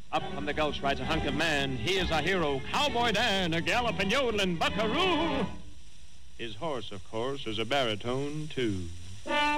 Up from the gulch rides a hunk of man. He is a hero, Cowboy Dan, a galloping, yodeling buckaroo. His horse, of course, is a baritone, too.